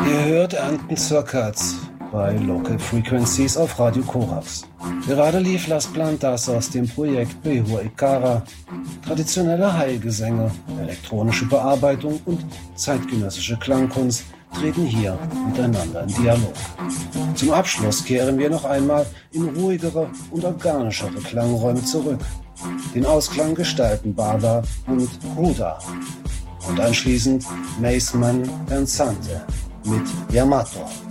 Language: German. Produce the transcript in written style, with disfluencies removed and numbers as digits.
Ihr hört Ernten zur Katz bei Local Frequencies auf Radio Korax. Gerade lief Las Plantas aus dem Projekt Behur Ikara. Traditionelle Heilgesänge, elektronische Bearbeitung und zeitgenössische Klangkunst treten hier miteinander in Dialog. Zum Abschluss kehren wir noch einmal in ruhigere und organischere Klangräume zurück. Den Ausklang gestalten Bada und Ruda. Und anschließend Maceman Pensante mit Yamato.